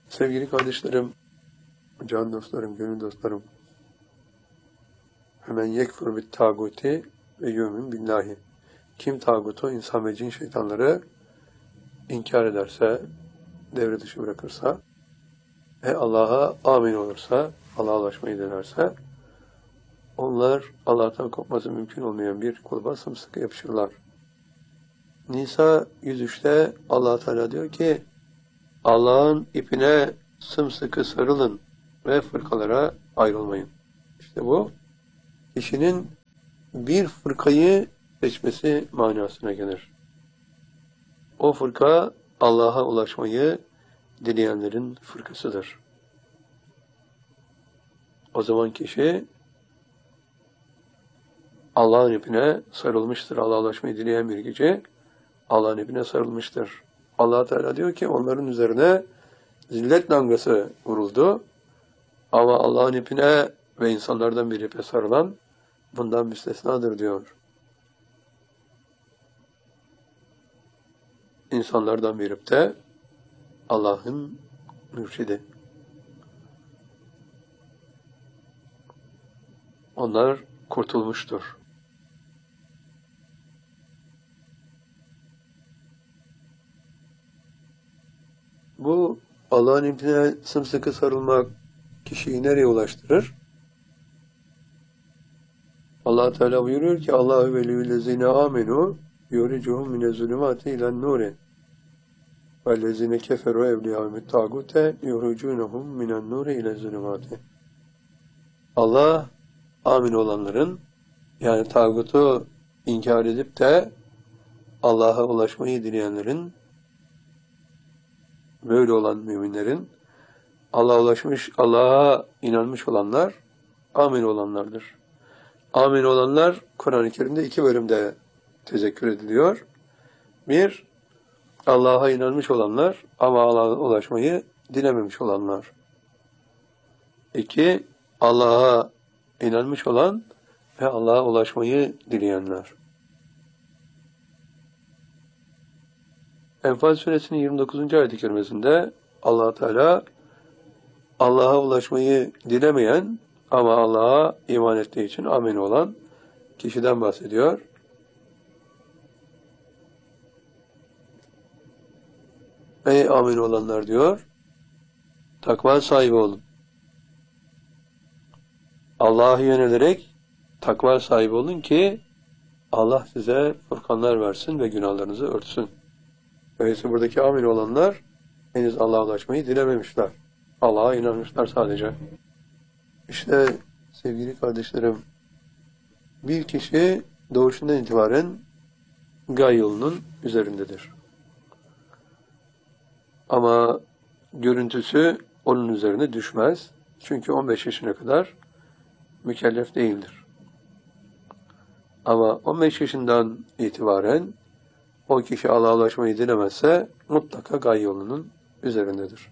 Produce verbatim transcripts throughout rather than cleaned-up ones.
Sevgili kardeşlerim, can dostlarım, gönül dostlarım. Hemen yekfur bit tağuti ve yu'min billahi. Kim tağutu, insan ve cin şeytanları inkar ederse, devre dışı bırakırsa ve Allah'a amin olursa, Allah'a ulaşmayı denerse, onlar Allah'tan kopması mümkün olmayan bir kulba sımsıkı yapışırlar. Nisa yüz üçte Allah Teala diyor ki, Allah'ın ipine sımsıkı sarılın ve fırkalara ayrılmayın. İşte bu, kişinin bir fırkayı seçmesi manasına gelir. O fırka, Allah'a ulaşmayı dileyenlerin fırkasıdır. O zaman kişi, Allah'ın ipine sarılmıştır. Allah'a ulaşmayı dileyen bir kişi, Allah'ın ipine sarılmıştır. Allah Teala diyor ki, onların üzerine zillet damgası vuruldu. Ama Allah'ın ipine ve insanlardan bir ipe sarılan bundan müstesnadır diyor. İnsanlardan bir ip de Allah'ın mürşidi. Onlar kurtulmuştur. Bu Allah'ın ipine sımsıkı sarılmak kişiyi nereye ulaştırır? Allah Teala buyuruyor ki Allahu veliyyullezine amenu yuricuhum minez-zulümati ilen-nuri vellezine keferu evliyâhumut tâgute yuricuhum minen-nuri ile-zulümati. Allah amin olanların, yani tağutu inkar edip de Allah'a ulaşmayı dileyenlerin, böyle olan müminlerin, Allah'a ulaşmış, Allah'a inanmış olanlar, amin olanlardır. Amin olanlar, Kur'an-ı Kerim'de iki bölümde tezekkür ediliyor. Bir, Allah'a inanmış olanlar ama Allah'a ulaşmayı dilememiş olanlar. İki, Allah'a inanmış olan ve Allah'a ulaşmayı dileyenler. Enfal Suresinin yirmi dokuzuncu ayet-i kerimesinde Allah Teala Allah'a ulaşmayı dilemeyen ama Allah'a iman ettiği için amin olan kişiden bahsediyor. Ey amin olanlar diyor, takva sahibi olun. Allah'a yönelerek takva sahibi olun ki Allah size furkanlar versin ve günahlarınızı örtsün. Öyleyse buradaki amin olanlar henüz Allah'a ulaşmayı dilememişler. Allah'a inanmışlar sadece. İşte sevgili kardeşlerim, bir kişi doğuşundan itibaren gay yolunun üzerindedir. Ama görüntüsü onun üzerine düşmez. Çünkü on beş yaşına kadar mükellef değildir. Ama on beş yaşından itibaren o kişi Allah'a ulaşmayı dilemezse mutlaka gay yolunun üzerindedir.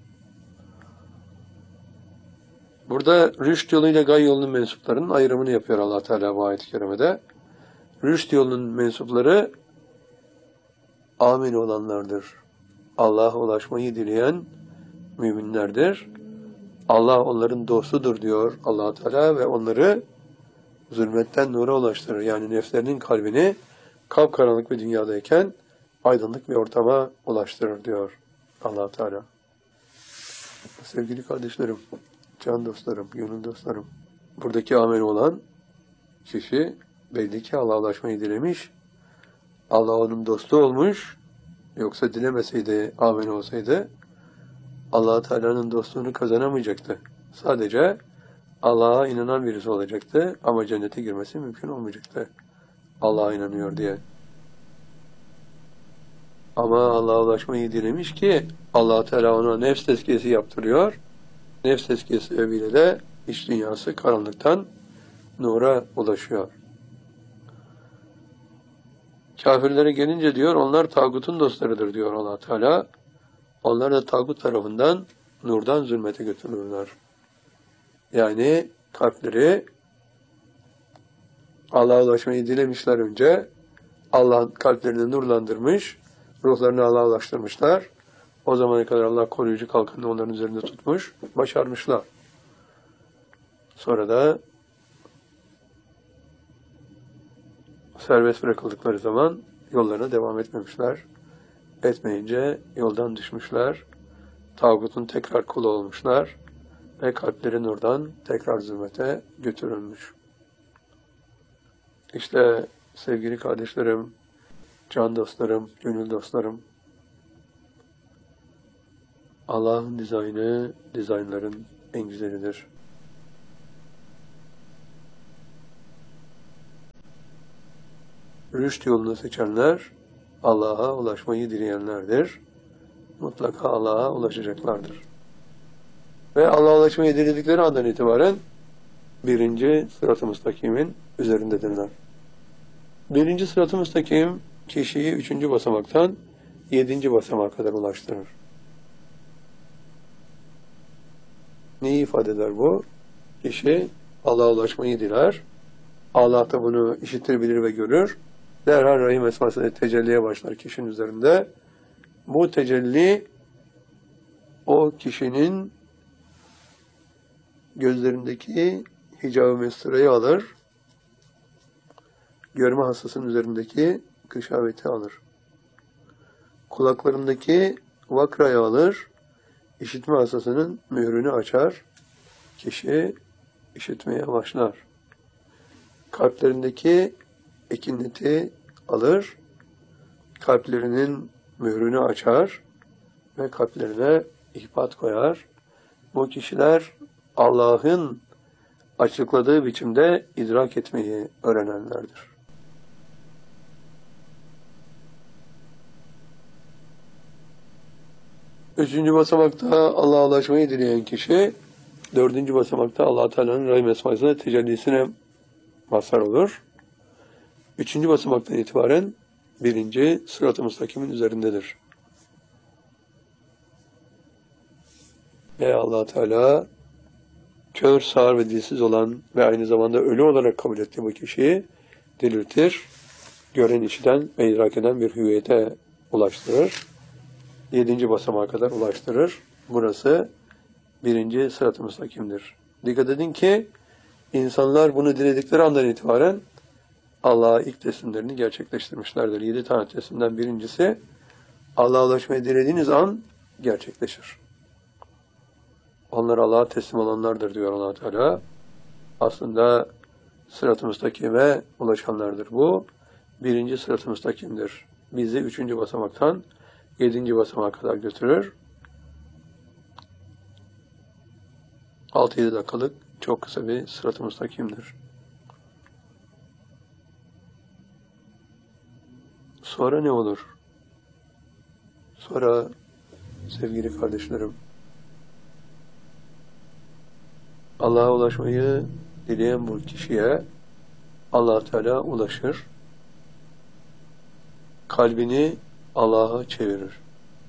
Burada rüşt yoluyla gay yolunun mensuplarının ayrımını yapıyor Allah Teala bu ayet-i kerimede. Rüşt yolunun mensupları amin olanlardır. Allah'a ulaşmayı dileyen müminlerdir. Allah onların dostudur diyor Allah Teala ve onları zulmetten nura ulaştırır. Yani nefslerinin kalbini kapkaranlık bir dünyadayken aydınlık bir ortama ulaştırır diyor Allah Teala. Sevgili kardeşlerim, can dostlarım, gönül dostlarım, buradaki amin olan kişi belli ki Allah'a ulaşmayı dilemiş, Allah onun dostu olmuş, yoksa dilemeseydi, amin olsaydı, Allah Teala'nın dostluğunu kazanamayacaktı. Sadece Allah'a inanan birisi olacaktı ama cennete girmesi mümkün olmayacaktı. Allah'a inanıyor diye. Ama Allah'a ulaşmayı dilemiş ki Allah Teala ona nefs tezkiyesi yaptırıyor. Nefs tezkiyesi sebebiyle de iç dünyası karanlıktan nura ulaşıyor. Kafirlere gelince diyor, onlar tağutun dostlarıdır diyor Allah Teala. Onlar da tağut tarafından nurdan zulmete götürülürler. Yani kalpleri Allah'a ulaşmayı dilemişler önce. Allah kalplerini nurlandırmış, ruhlarını Allah'a ulaştırmışlar. O zamana kadar Allah koruyucu kalkanını onların üzerinde tutmuş, başarmışlar. Sonra da serbest bırakıldıkları zaman yollarına devam etmemişler. Etmeyince yoldan düşmüşler. Tağutun tekrar kulu olmuşlar. Ve kalplerin oradan tekrar zulmete götürülmüş. İşte sevgili kardeşlerim, can dostlarım, gönül dostlarım, Allah'ın dizaynı, dizaynların en güzelidir. Rüşt yolunu seçenler, Allah'a ulaşmayı dileyenlerdir. Mutlaka Allah'a ulaşacaklardır. Ve Allah'a ulaşmayı diledikleri andan itibaren birinci sırat-ı müstakimin üzerindedirler. Birinci sırat-ı müstakim kişiyi üçüncü basamaktan yedinci basamağa kadar ulaştırır. Neyi ifade eder bu? Kişi Allah'a ulaşmayı diler. Allah da bunu işitir, bilir ve görür. Derhal Rahim esmasıyla tecelliye başlar kişinin üzerinde. Bu tecelli o kişinin gözlerindeki hicab-ı mesturayı alır. Görme hastasının üzerindeki kışaveti alır. Kulaklarındaki vakrayı alır. İşitme hastasının mührünü açar. Kişi işitmeye başlar. Kalplerindeki ekineti alır. Kalplerinin mührünü açar ve kalplerine ihbat koyar. Bu kişiler Allah'ın açıkladığı biçimde idrak etmeyi öğrenenlerdir. Üçüncü basamakta Allah'a ulaşmayı dileyen kişi, dördüncü basamakta Allah Teala'nın Rahim esmasına tecellisine mazhar olur. Üçüncü basamaktan itibaren birinci sırat-ı müstakimin üzerindedir. Ve Allah Teala kör, sağır ve dilsiz olan ve aynı zamanda ölü olarak kabul ettiği bu kişiyi diriltir, gören, işiten ve idrak eden bir hüviyete ulaştırır. Yedinci basamağa kadar ulaştırır. Burası birinci sırat-ı müstakimdir. Dikkat edin ki insanlar bunu diledikleri andan itibaren Allah'a ilk teslimlerini gerçekleştirmişlerdir. Yedi tane teslimden birincisi Allah'a ulaşmayı dilediğiniz an gerçekleşir. Onlar Allah'a teslim olanlardır diyor Allah Teala. Aslında sırat-ı müstakime ulaşanlardır bu. Birinci sırat-ı müstakimdir. Bizi üçüncü basamaktan yedinci basamağa kadar götürür. altı yedi dakikalık çok kısa bir sırat-ı müstakimdir. Sonra ne olur? Sonra sevgili kardeşlerim, Allah'a ulaşmayı dileyen bu kişiye Allah Teala ulaşır. Kalbini Allah'a çevirir.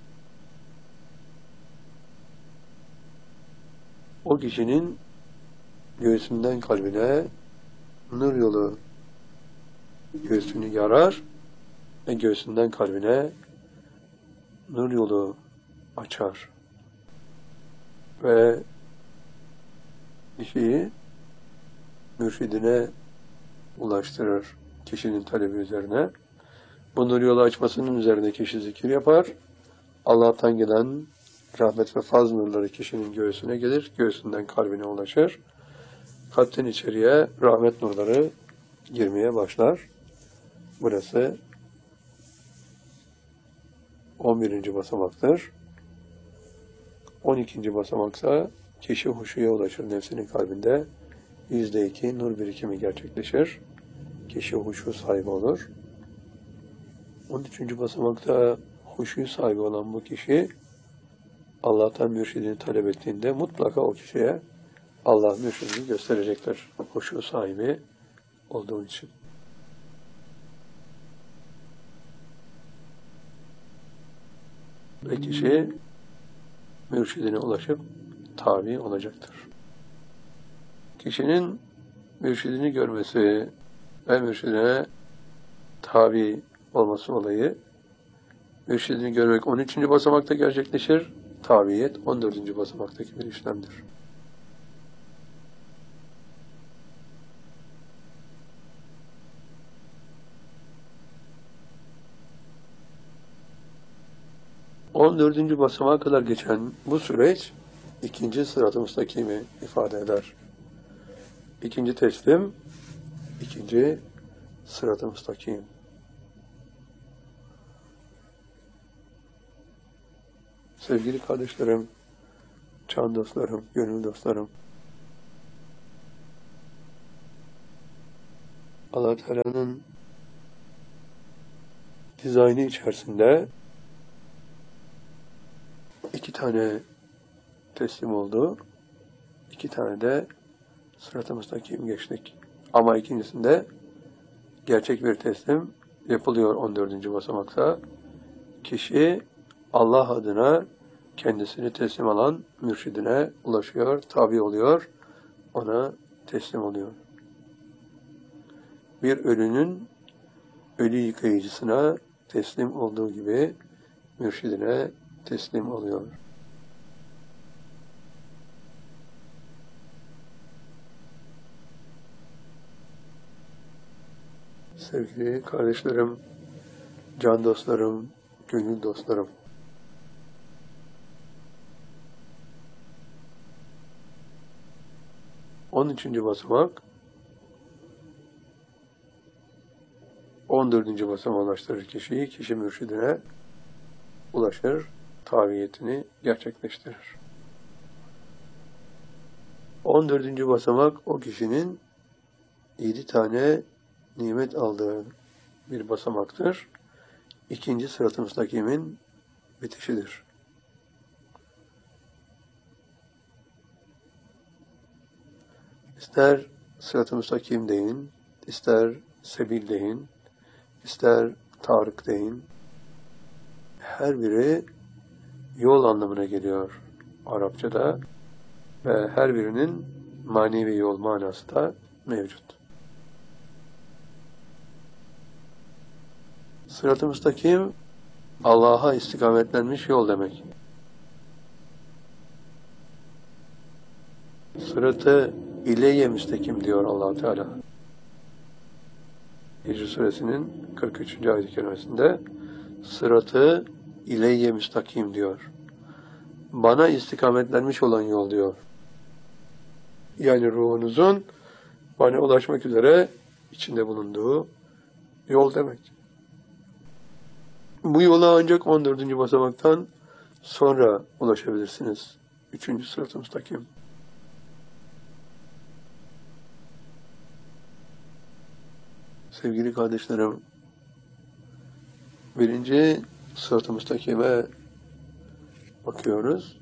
O kişinin göğsünden kalbine nur yolu göğsünü yarar ve göğsünden kalbine nur yolu açar. Ve kişiyi mürşidine ulaştırır kişinin talebi üzerine. Bu nur yolu açmasının üzerine kişi zikir yapar. Allah'tan gelen rahmet ve faz nurları kişinin göğsüne gelir. Göğsünden kalbine ulaşır. Kalpten içeriye rahmet nurları girmeye başlar. Burası on birinci basamaktır. on ikinci basamaksa kişi huşuya ulaşır nefsinin kalbinde. Yüzde iki nur birikimi gerçekleşir. Kişi huşu sahibi olur. on üçüncü basamakta huşu sahibi olan bu kişi Allah'tan mürşidini talep ettiğinde mutlaka o kişiye Allah mürşidini gösterecektir. Huşu sahibi olduğu için. Ve kişi mürşidine ulaşıp tabi olacaktır. Kişinin mürşidini görmesi ve mürşidine tabi olması olayı Mürşidini görmek on üçüncü basamakta gerçekleşir. Tabiyet on dördüncü basamaktaki bir işlemdir. on dördüncü basamağa kadar geçen bu süreç ikinci sırat-ı müstakimi ifade eder. İkinci teslim, ikinci sırat-ı müstakim. Sevgili kardeşlerim, can dostlarım, gönül dostlarım, Allah Teala'nın dizaynı içerisinde iki tane teslim oldu, iki tane de sırat-ı müstakim geçtik. Ama ikincisinde gerçek bir teslim yapılıyor on dördüncü basamakta. Kişi Allah adına kendisini teslim alan mürşidine ulaşıyor, tabi oluyor, ona teslim oluyor. Bir ölünün ölü yıkayıcısına teslim olduğu gibi mürşidine teslim oluyor. Sevgili kardeşlerim, can dostlarım, gönül dostlarım, on üçüncü basamak on dördüncü basamağa ulaştırır kişiyi, kişi mürşidine ulaşır, taviyetini gerçekleştirir. on dördüncü basamak o kişinin yedi tane nimet aldığı bir basamaktır. İkinci sırat-ı müstakimin bitişidir. İster sırat-ı müstakim deyin, ister sebil deyin, ister tarık deyin. Her biri yol anlamına geliyor Arapçada ve her birinin manevi yol manası da mevcut. Sırat-ı müstakim Allah'a istikametlenmiş yol demek. Sırat-ı ileyye müstakim diyor Allah Teala. Hicr suresinin kırk üçüncü ayet-i kerimesinde sırat-ı ileyye müstakim diyor. Bana istikametlenmiş olan yol diyor. Yani ruhunuzun bana ulaşmak üzere içinde bulunduğu yol demek. Bu yola ancak on dördüncü basamaktan sonra ulaşabilirsiniz. Üçüncü sırat-ı müstakim. Sevgili kardeşlerim, birinci sırat-ı müstakime bakıyoruz.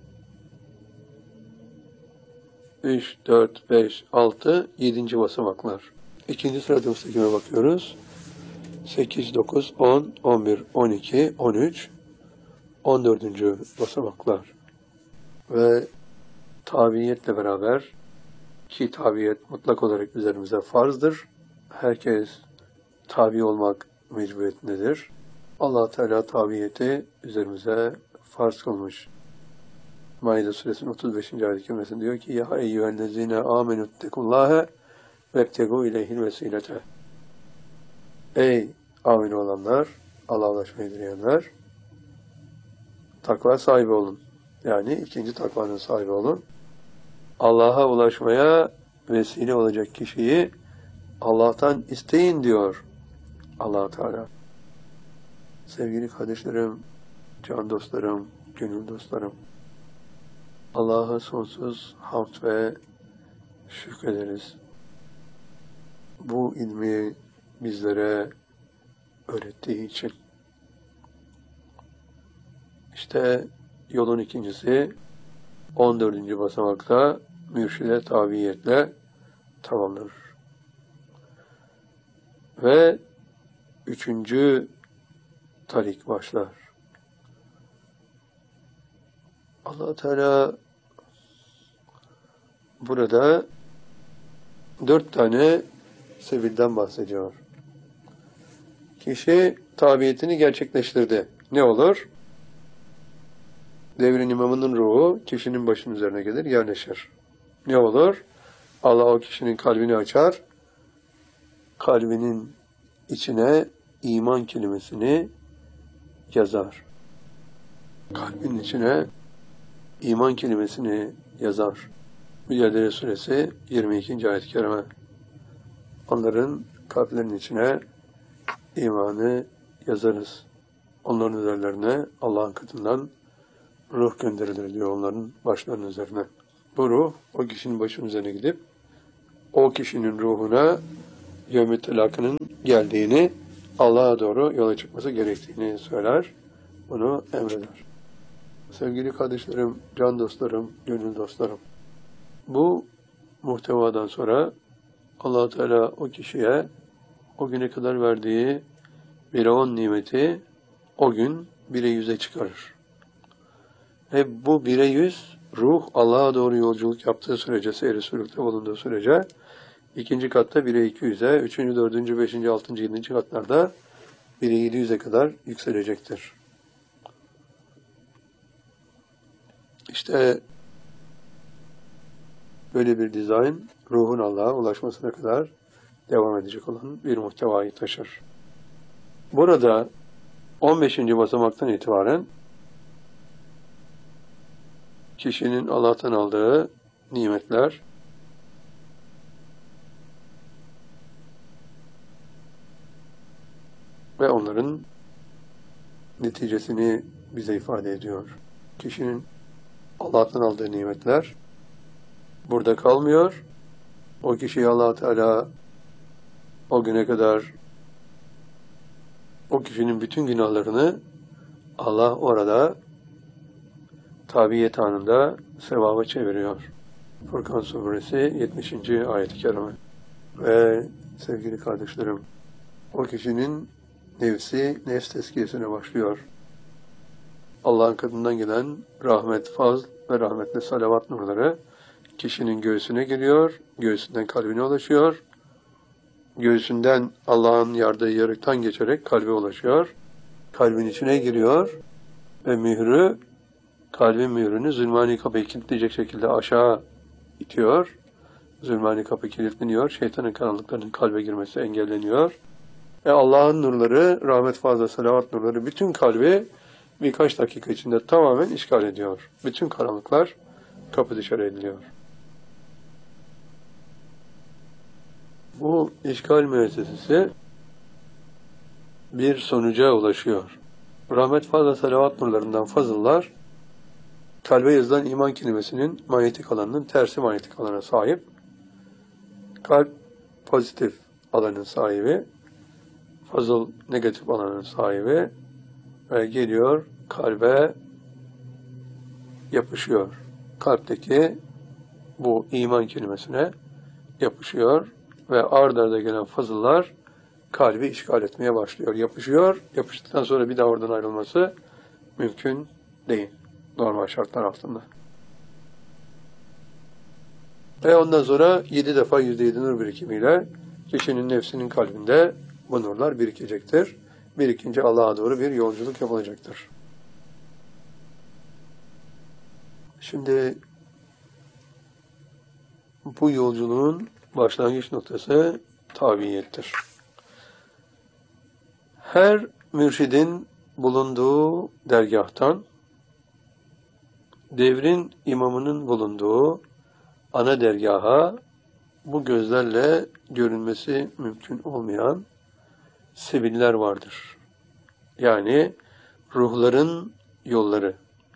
üç, dört, beş, altı, yedinci basamaklar. İkinci sırat-ı müstakime bakıyoruz. sekiz, dokuz, on, on bir, on iki, on üç, on dördüncü basamaklar. Ve tabiiyetle beraber, ki tabiiyet mutlak olarak üzerimize farzdır. Herkes tabi olmak mecburiyetindedir. Allah Teala tabiiyeti üzerimize farz kılmış. Maide suresinin otuz beşinci ayet-i kerimesinde diyor ki: "Ya eyyühellezine amenüttekullâhe vebtegû ileyhil vesilete." Ey amin olanlar, Allah'a ulaşmayı dileyenler, takva sahibi olun. Yani ikinci takvanın sahibi olun. Allah'a ulaşmaya vesile olacak kişiyi Allah'tan isteyin diyor Allah Teala. Sevgili kardeşlerim, can dostlarım, gönül dostlarım, Allah'a sonsuz hamd ve şükrederiz. Bu ilmi bizlere öğrettiği için. İşte yolun ikincisi on dördüncü basamakta mürşide tabiiyetle tamamlanır. Ve üçüncü tarik başlar. Allah Teala burada dört tane sebilden bahsediyor. Kişi tabiyetini gerçekleştirdi. Ne olur? Devrin imamının ruhu kişinin başının üzerine gelir, yerleşir. Ne olur? Allah o kişinin kalbini açar, kalbinin içine iman kelimesini yazar. Kalbinin içine iman kelimesini yazar. Mücadele Suresi yirmi ikinci ayet-i kerime. Onların kalplerinin içine imanı yazarız. Onların üzerlerine Allah'ın katından ruh gönderilir diyor onların başlarının üzerine. Bu ruh o kişinin başının üzerine gidip o kişinin ruhuna yevm-i telakının geldiğini, Allah'a doğru yola çıkması gerektiğini söyler. Bunu emreder. Sevgili kardeşlerim, can dostlarım, gönül dostlarım. Bu muhtevadan sonra Allah Teala o kişiye o güne kadar verdiği bire on nimeti o gün bire yüze çıkarır. Ve bu bire yüz ruh Allah'a doğru yolculuk yaptığı sürece, seyri sülükte bulunduğu sürece ikinci katta bire iki yüze, üçüncü, dördüncü, beşinci, altıncı, yedinci katlarda bire yedi yüze kadar yükselecektir. İşte böyle bir dizayn ruhun Allah'a ulaşmasına kadar devam edecek olan bir muhtevayı taşır. Burada on beşinci basamaktan itibaren kişinin Allah'tan aldığı nimetler ve onların neticesini bize ifade ediyor. Kişinin Allah'tan aldığı nimetler burada kalmıyor. O kişiyi Allah Teala o güne kadar o kişinin bütün günahlarını Allah orada tabiyet anında sevaba çeviriyor. Furkan Suresi yetmişinci ayet-i kerime. Ve sevgili kardeşlerim, o kişinin nefsi, nefs tezkiyesine başlıyor. Allah'ın katından gelen rahmet, fazl ve rahmetli salavat nurları kişinin göğsüne giriyor, göğsünden kalbine ulaşıyor, göğsünden Allah'ın yardığı yarıktan geçerek kalbe ulaşıyor, kalbin içine giriyor ve mührü, kalbin mührünü zulmani kapıyı kilitleyecek şekilde aşağı itiyor. Zulmani kapı kilitleniyor, şeytanın karanlıklarının kalbe girmesi engelleniyor. Ve Allah'ın nurları, rahmet, fazla salavat nurları bütün kalbi birkaç dakika içinde tamamen işgal ediyor. Bütün karanlıklar kapı dışarı ediliyor. Bu işgal müessesesi bir sonuca ulaşıyor. Rahmet, fazla salavat nurlarından fazıllar, kalbe yazılan iman kelimesinin manyetik alanının tersi manyetik alana sahip. Kalp pozitif alanın sahibi, fazıl negatif alanın sahibi ve geliyor kalbe yapışıyor. Kalpteki bu iman kelimesine yapışıyor ve ard arda gelen fazıllar kalbi işgal etmeye başlıyor. Yapışıyor, yapıştıktan sonra bir daha oradan ayrılması mümkün değil. Normal şartlar altında. Ve ondan sonra yedi defa yüzde yedi nur birikimiyle kişinin nefsinin kalbinde bu nurlar birikecektir. Birikince Allah'a doğru bir yolculuk yapılacaktır. Şimdi bu yolculuğun başlangıç noktası tabiyettir. Her mürşidin bulunduğu dergâhtan, devrin imamının bulunduğu ana dergaha bu gözlerle görünmesi mümkün olmayan sebiller vardır. Yani ruhların yolları.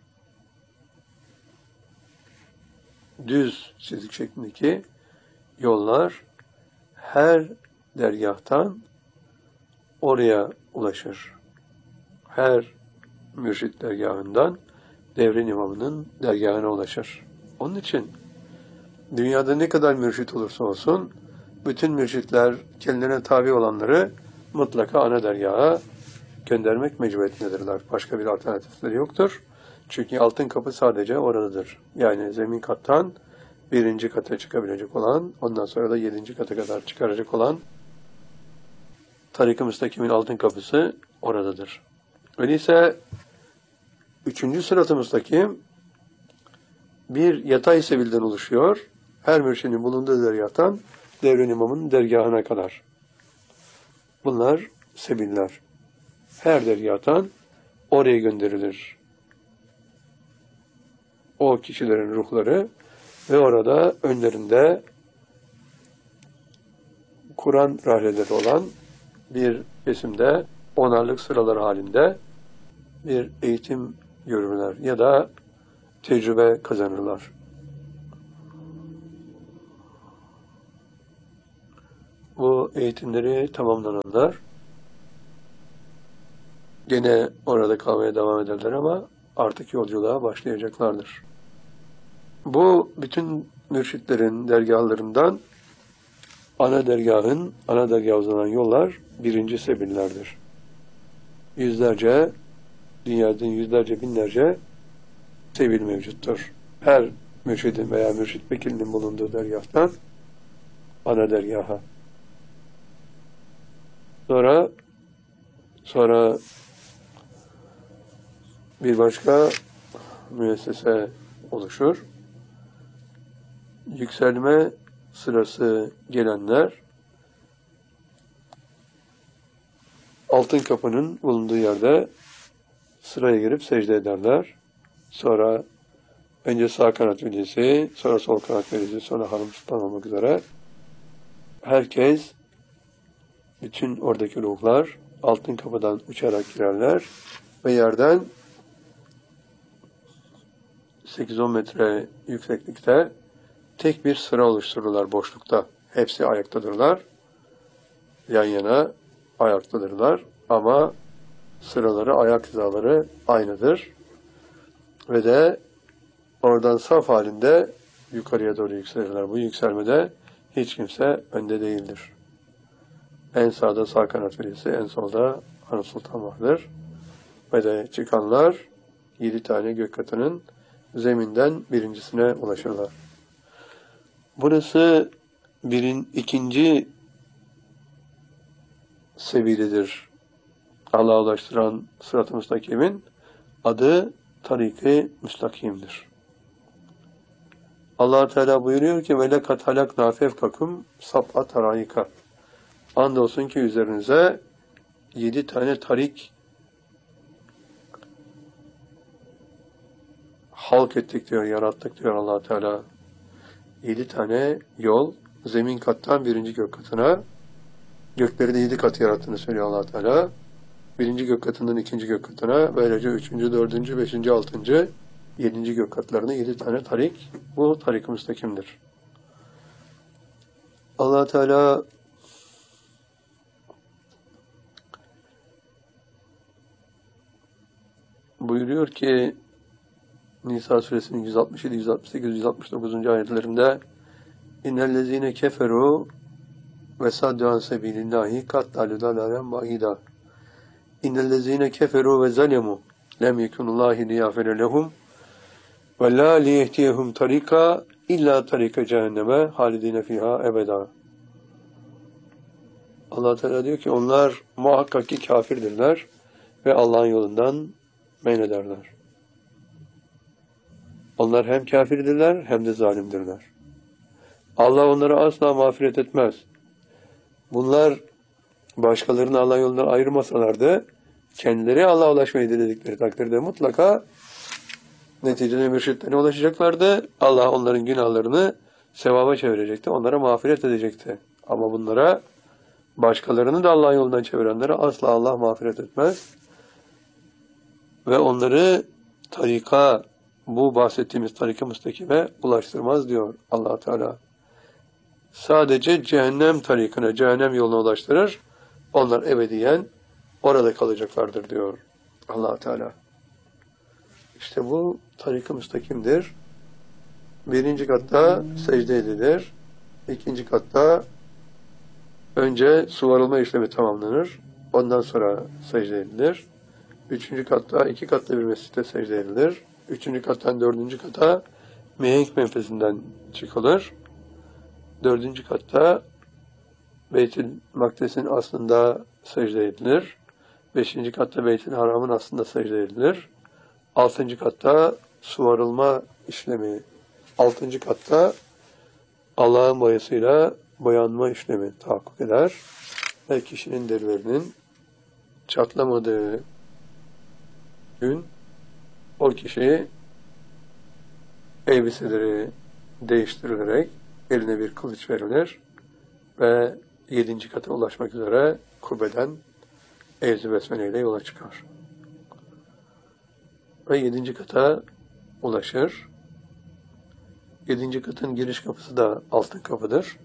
Düz çizik şeklindeki yollar her dergâhtan oraya ulaşır. Her mürşit dergâhından devrin imamının dergâhına ulaşır. Onun için dünyada ne kadar mürşit olursa olsun bütün mürşitler kendilerine tabi olanları mutlaka ana dergaha göndermek mecburiyetindedirler. Başka bir alternatifleri yoktur. Çünkü altın kapı sadece oradadır. Yani zemin kattan birinci kata çıkabilecek olan, ondan sonra da yedinci kata kadar çıkaracak olan Tarik-ı Müstakim'in altın kapısı oradadır. Öyleyse üçüncü sırat-ı müstakim bir yatay sebilden oluşuyor. Her mürşidin bulunduğu dergâhtan Devran İmam'ın dergâhına kadar. Bunlar sebiller. Her dergâhtan oraya gönderilir o kişilerin ruhları ve orada önlerinde Kur'an rahleleri olan bir resimde onarlık sıralar halinde bir eğitim görürler ya da tecrübe kazanırlar. Bu eğitimleri tamamlananlar gene orada kalmaya devam ederler ama artık yolculuğa başlayacaklardır. Bu bütün mürşitlerin dergahlarından ana dergahın, ana dergaha uzanan yollar birinci sebillerdir. Yüzlerce, dünyada yüzlerce, binlerce sebil mevcuttur. Her mürşidin veya mürşit vekilinin bulunduğu dergahtan ana dergaha. Sonra sonra bir başka müessese oluşur. Yükselme sırası gelenler altın kapının bulunduğu yerde sıraya girip secde ederler. Sonra önce sağ kanat velisi, sonra sol kanat velisi, sonra hanım sultan olmak üzere herkes, bütün oradaki ruhlar altın kapıdan uçarak girerler ve yerden sekiz on metre yükseklikte tek bir sıra oluştururlar boşlukta. Hepsi ayaktadırlar. Yan yana ayaktadırlar. Ama sıraları, ayak hizaları aynıdır. Ve de oradan saf halinde yukarıya doğru yükselirler. Bu yükselmede hiç kimse önde değildir. En sağda sağ kanat velisi, en solda Hanım Sultan vardır. Ve de çıkanlar yedi tane gök katının zeminden birincisine ulaşırlar. Burası birin ikinci seviyedir. Allah'a ulaştıran sırat-ı müstakimin adı tarik-i müstakimdir. Allah Teala buyuruyor ki ve lekat halakna fevkakum sab'a tarayika. Andolsun ki üzerinize yedi tane tarik halk ettik diyor, yarattık diyor Allah Teala. Yedi tane yol, zemin kattan birinci gök katına, gökleri de yedi kat yarattığını söylüyor Allah Teala. Birinci gök katından ikinci gök katına, böylece üçüncü, dördüncü, beşinci, altıncı, yedinci gök katlarına yedi tane tarik. Bu tarik-i müstakimdir. Allah Teala buyuruyor ki Nisa suresinin yüz altmış yedi, yüz altmış sekiz, yüz altmış dokuz. ayetlerinde İnnellezîne keferû ve saddu an sebilillâhi kattâlü dalâlen ba'îdâ. İnnellezîne keferû ve zalemû lem yekunullâhi liyâfere lehum ve lâ liyehtiyehum tarika illa tarika cehenneme halidine fîhâ ebedâ. Allah Teala diyor ki onlar muhakkak ki kafirdirler ve Allah'ın yolundan men ederler. Onlar hem kafirdirler hem de zalimdirler. Allah onları asla mağfiret etmez. Bunlar başkalarını Allah yolundan ayırmasalardı, kendileri Allah'a ulaşmayı diledikleri takdirde mutlaka neticede mürşitlerine ulaşacaklardı. Allah onların günahlarını sevaba çevirecekti. Onlara mağfiret edecekti. Ama bunlara, başkalarını da Allah yolundan çevirenlere asla Allah mağfiret etmez. Ve onları tarika, bu bahsettiğimiz tarik-i müstakime ulaştırmaz diyor Allah Teala. Sadece cehennem tarikine, cehennem yoluna ulaştırır. Onlar ebediyen orada kalacaklardır diyor Allah Teala. İşte bu tarik-i müstakimdir. Birinci katta secde edilir. İkinci katta önce suvarılma işlemi tamamlanır. Ondan sonra secde edilir. Üçüncü katta iki katlı bir mescitte secde edilir. Üçüncü kattan dördüncü kata mihenk menfesinden çıkılır. Dördüncü katta Beyt-i Makdes'in aslında secde edilir. Beşinci katta Beyt-i Haram'ın aslında secde edilir. Altıncı katta suvarılma işlemi. Altıncı katta Allah'ın boyasıyla boyanma işlemi tahakkuk eder. Ve kişinin derilerinin çatlamadığı gün o kişi elbiseleri değiştirilerek eline bir kılıç verilir ve yedinci kata ulaşmak üzere kubbeden Evz-i Besmele ile yola çıkar. Ve yedinci kata ulaşır. Yedinci katın giriş kapısı da altın kapıdır.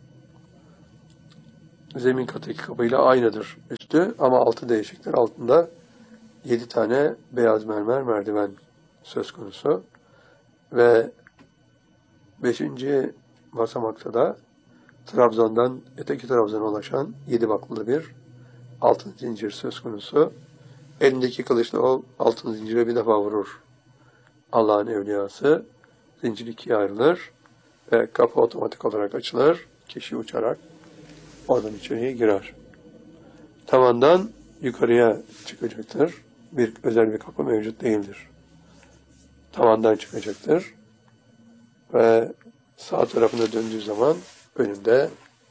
Zemin katı iki kapıyla aynıdır üstü ama altı değişiktir. Altında yedi tane beyaz mermer merdiven söz konusu. Ve beşinci basamakta da Trabzon'dan öteki Trabzon'a ulaşan yedi baklılı bir altın zincir söz konusu. Elindeki kılıçla o altın zincire bir defa vurur. Allah'ın evliyası. Zincir ikiye ayrılır ve kapı otomatik olarak açılır. Kişi uçarak oradan içeriye girer. Tavandan yukarıya çıkacaktır. Bir özel bir kapı mevcut değildir. Tavandan çıkacaktır. Ve sağ tarafına döndüğü zaman önünde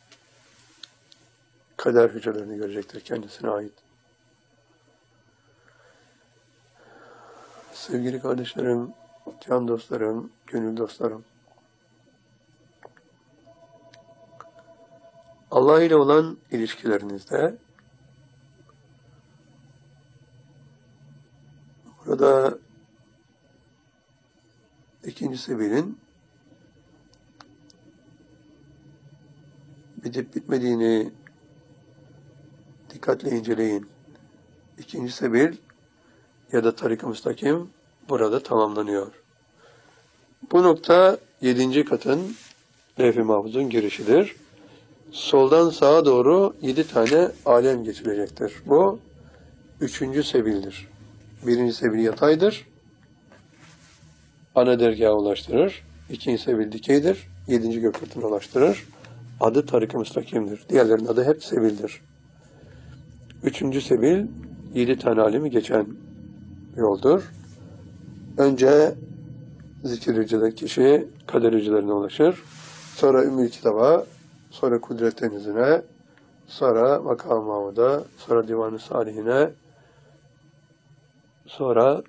kader hücrelerini görecektir kendisine ait. Sevgili kardeşlerim, can dostlarım, gönül dostlarım. Allah ile olan ilişkilerinizde burada ikinci sebenin bitip bitmediğini dikkatle inceleyin. İkinci sebil ya da tarik-ı müstakim burada tamamlanıyor. Bu nokta yedinci katın Levh-i Mahfuz'un girişidir. Soldan sağa doğru yedi tane alem geçilecektir. Bu üçüncü sebildir. Birinci sebil yataydır. Ana dergaha ulaştırır. İkinci sebil dikeydir. Yedinci gökkurtuna ulaştırır. Adı tarik-ı müstakimdir. Diğerlerinin adı hep sebildir. Üçüncü sebil yedi tane alemi geçen yoldur. Önce zikir kişi kader hücrelerine ulaşır. Sonra Ümmü Kitaba, sonra Kudret Denizi'ne, sonra Makam-ı Mahmud'a, sonra Divan-ı Salihine, sonra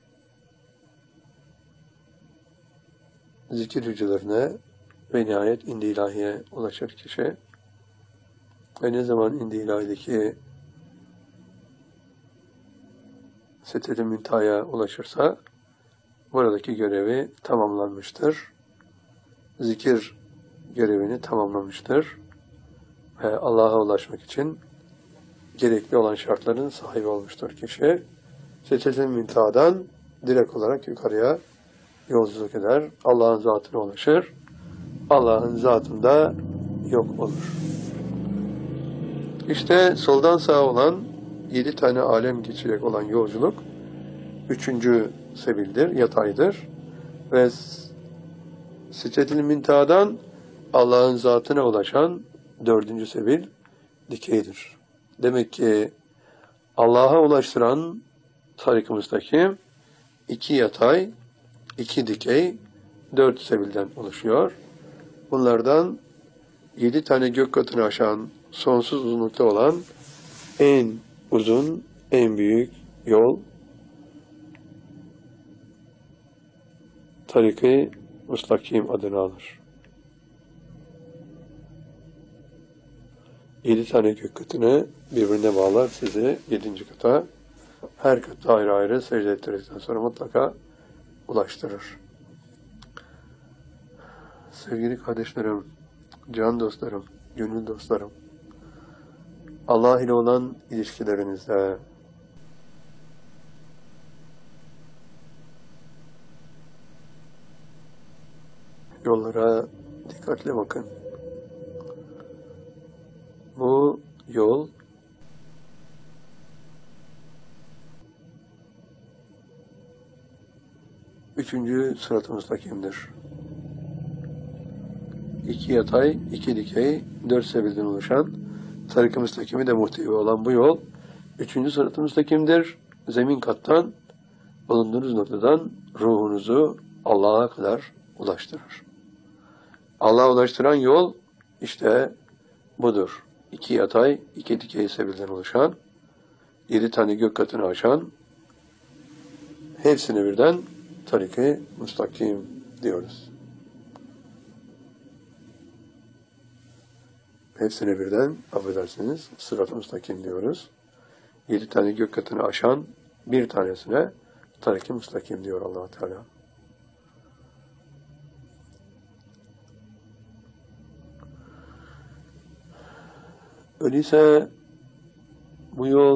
zikir hücrelerine ve nihayet indi ilahiye ulaşır kişi. Ve ne zaman indi ilahideki Sitre-i Münteha'ya ulaşırsa buradaki görevi tamamlanmıştır. Zikir görevini tamamlamıştır. Ve Allah'a ulaşmak için gerekli olan şartların sahibi olmuştur kişi. Sitre-i Münteha'dan direkt olarak yukarıya yolculuk eder. Allah'ın zatına ulaşır. Allah'ın zatında yok olur. İşte soldan sağa olan yedi tane alem geçecek olan yolculuk üçüncü sebildir, yataydır. Ve Sitre-i Münteha'dan Allah'ın zatına ulaşan dördüncü sebil dikeydir. Demek ki Allah'a ulaştıran tarik-ı müstakim iki yatay, iki dikey, dört sebilden oluşuyor. Bunlardan yedi tane gök katını aşan sonsuz uzunlukta olan en uzun, en büyük yol tarik-i müstakim adını alır. Yedi tane gök katını birbirine bağlar sizi yedinci kata. Her katta ayrı ayrı secde ettirdikten sonra mutlaka ulaştırır. Sevgili kardeşlerim, can dostlarım, gönül dostlarım, Allah ile olan ilişkilerinizde yollara dikkatle bakın. Bu yol üçüncü sırat-ı müstakimdir. İki yatay, iki dikey, dört sebilden oluşan tarik-ı müstakimi de muhtevi olan bu yol üçüncü sırat-ı müstakimdir. zemin kattan, bulunduğunuz noktadan ruhunuzu Allah'a kadar ulaştırır. Allah'a ulaştıran yol işte budur. İki yatay, iki dikey sebilden oluşan, yedi tane gök katını aşan, hepsini birden tarik-i müstakim diyoruz. Hepsine birden, affedersiniz, sırat-ı müstakim diyoruz. Yedi tane gök katını aşan bir tanesine tarik-i müstakim diyor Allah-u Teala. Öyleyse bu yol